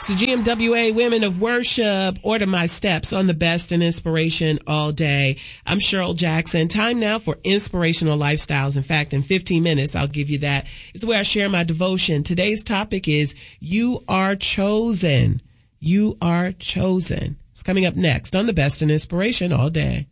So GMWA Women of Worship, Order My Steps on the best in inspiration all day. I'm Cheryl Jackson. Time now for Inspirational Lifestyles. In fact, in 15 minutes, I'll give you that. It's where I share my devotion. Today's topic is You Are Chosen. You Are Chosen. It's coming up next on the best in inspiration all day.